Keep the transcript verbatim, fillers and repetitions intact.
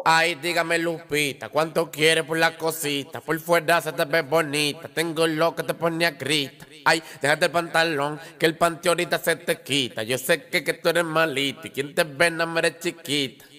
Ay, dígame Lupita, ¿cuánto quieres por la cosita? Por fuera se te ve bonita, tengo lo que te pone a grita. Ay, déjate el pantalón, que el panty ahorita se te quita. Yo sé que, que tú eres malita y quien te ve no me eres chiquita.